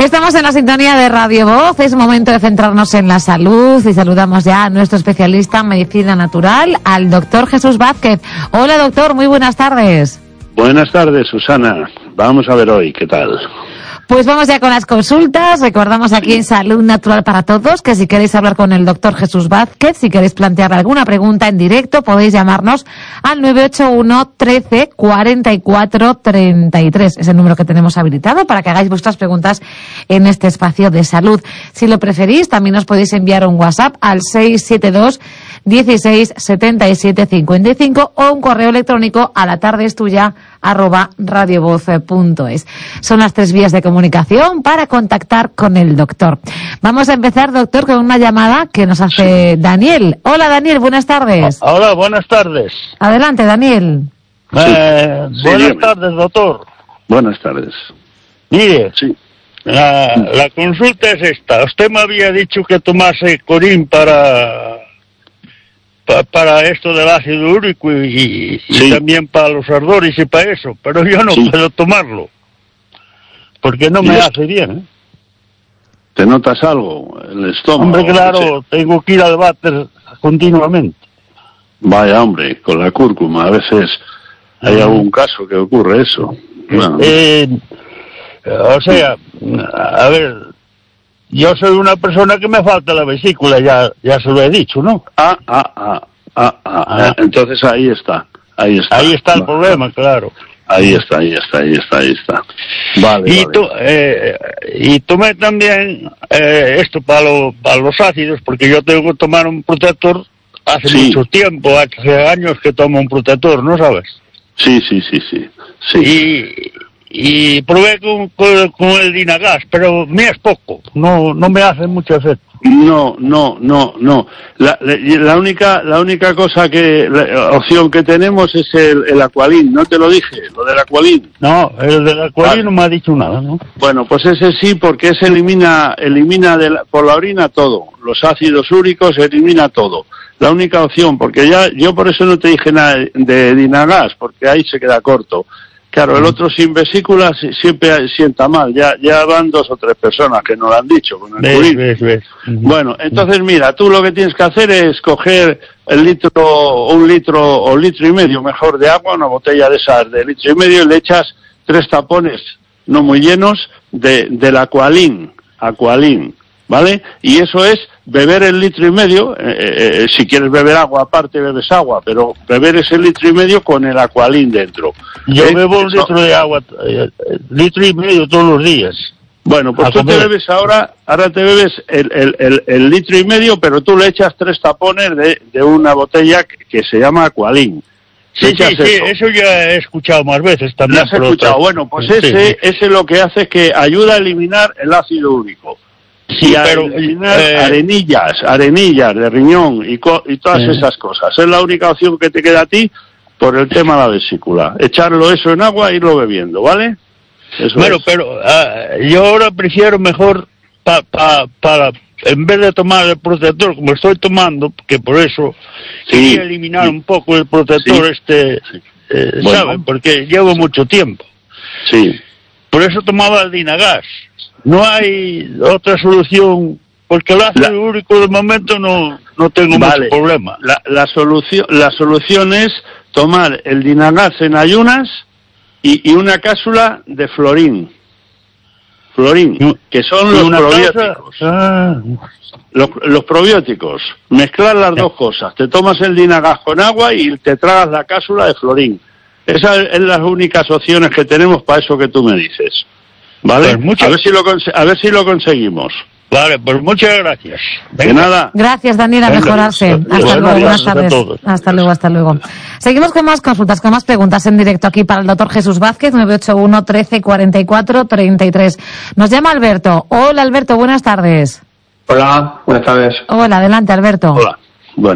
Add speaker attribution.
Speaker 1: Estamos en la sintonía de Radio Voz, es momento de centrarnos en la salud y saludamos ya a nuestro especialista en medicina natural, al doctor Jesús Vázquez. Hola doctor, muy buenas tardes.
Speaker 2: Buenas tardes, Susana. Vamos a ver hoy, ¿qué tal?
Speaker 1: Pues vamos ya con las consultas. Recordamos aquí en Salud Natural para Todos que si queréis hablar con el doctor Jesús Vázquez, si queréis plantear alguna pregunta en directo, podéis llamarnos al 981 13 44 33. Es el número que tenemos habilitado para que hagáis vuestras preguntas en este espacio de salud. Si lo preferís, también os podéis enviar un WhatsApp al 672 16 77 55 o un correo electrónico a latardeestuya@radiovoz.es. Son las 3 vías de comunicación para contactar con el doctor. Vamos a empezar, doctor, con una llamada que nos hace Daniel. Hola, Daniel, buenas tardes.
Speaker 3: Hola, buenas tardes.
Speaker 1: Adelante, Daniel.
Speaker 3: Buenas tardes, doctor.
Speaker 2: Buenas tardes.
Speaker 3: Mire,
Speaker 2: Sí.
Speaker 3: la consulta es esta. Usted me había dicho que tomase Corín para esto del ácido úrico y también para los ardores y para eso, pero yo no puedo tomarlo porque no me hace bien.
Speaker 2: ¿Te notas algo? ¿El estómago?
Speaker 3: Hombre, claro, tengo que ir al váter continuamente.
Speaker 2: Vaya, hombre, con la cúrcuma a veces hay algún caso que ocurre eso. Bueno.
Speaker 3: O sea, a ver, yo soy una persona que me falta la vesícula, ya se lo he dicho, ¿no?
Speaker 2: Entonces ahí está.
Speaker 3: Ahí está el problema, claro.
Speaker 2: Ahí está. Vale.
Speaker 3: Y tomé también esto para los ácidos, porque yo tengo que tomar un protector hace mucho tiempo, hace años que tomo un protector, ¿no sabes? Sí. Y probé con el Dinagas, pero me es poco, no me hace mucho efecto.
Speaker 2: No. La única opción que tenemos es el Aqualin. ¿No te lo dije? Lo del Aqualin.
Speaker 3: No, el del Aqualin no me ha dicho nada, ¿no?
Speaker 2: Bueno, pues ese sí, porque ese elimina por la orina todo. Los ácidos úricos elimina todo. La única opción, porque yo por eso no te dije nada de Dinagas, porque ahí se queda corto. Claro, el otro sin vesícula siempre sienta mal. Ya van 2 o 3 personas que nos lo han dicho con el Corín.
Speaker 3: ¿Ves?
Speaker 2: Bueno, entonces mira, tú lo que tienes que hacer es coger un litro o litro y medio, mejor, de agua, una botella de esas de litro y medio, y le echas 3 tapones, no muy llenos, del Aqualin, ¿vale? Y eso es beber el litro y medio, si quieres beber agua aparte bebes agua, pero beber ese litro y medio con el Aqualin dentro.
Speaker 3: Yo bebo un litro de agua, litro y medio todos los días.
Speaker 2: Bueno, pues tú te bebes ahora te bebes el litro y medio, pero tú le echas 3 tapones de una botella que se llama Aqualin.
Speaker 3: Sí, eso ya he escuchado más veces también.
Speaker 2: ¿Lo has escuchado? Bueno, pues ese lo que hace es que ayuda a eliminar el ácido úrico.
Speaker 3: Sí,
Speaker 2: pero eliminar arenillas de riñón y todas esas cosas. Es la única opción que te queda a ti por el tema de la vesícula. Echarlo eso en agua e irlo bebiendo, ¿vale?
Speaker 3: Pero yo ahora prefiero mejor para en vez de tomar el protector como estoy tomando, que por eso quería eliminar un poco el protector ¿saben? Porque llevo mucho tiempo.
Speaker 2: Sí.
Speaker 3: Por eso tomaba el Dinagas. No hay otra solución, porque el ácido úrico de momento no tengo mucho problema.
Speaker 2: La solución es tomar el Dinagas en ayunas y una cápsula de Florín, que son los probióticos. Los probióticos. Mezclar las 2 cosas. Te tomas el Dinagas con agua y te tragas la cápsula de Florín. Esas son las únicas opciones que tenemos para eso que tú me dices. ¿Vale? Pues a ver si lo conseguimos.
Speaker 3: Vale, pues muchas gracias.
Speaker 2: De nada.
Speaker 1: Gracias, Daniel, a mejorarse. Hasta luego, buenas tardes. Hasta luego. Seguimos con más consultas, con más preguntas en directo aquí para el doctor Jesús Vázquez, 981 13 44 33. Nos llama Alberto. Hola, Alberto, buenas tardes.
Speaker 4: Hola, buenas tardes.
Speaker 1: Hola, adelante, Alberto.
Speaker 2: Hola.